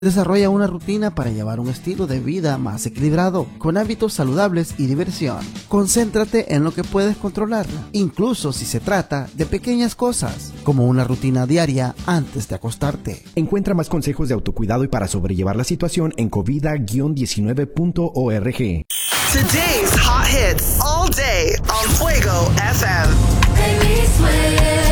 Desarrolla una rutina para llevar un estilo de vida más equilibrado, con hábitos saludables y diversión. Concéntrate en lo que puedes controlar, incluso si se trata de pequeñas cosas, como una rutina diaria antes de acostarte. Encuentra más consejos de autocuidado y para sobrellevar la situación en covida-19.org. Today's hot hits all day on Fuego FM.